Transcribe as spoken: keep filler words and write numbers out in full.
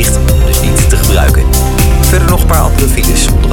dicht, dus niet te gebruiken. Verder nog een paar andere files.